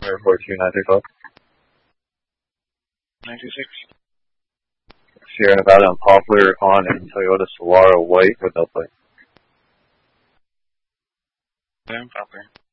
report 2965. 96. Sierra Nevada and Poplar on a Toyota Solara white with no plate. Then Poplar.